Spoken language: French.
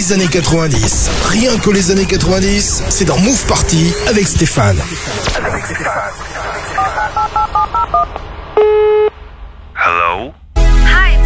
Les années 90. Rien que les années 90, c'est dans Move Party avec Stéphane.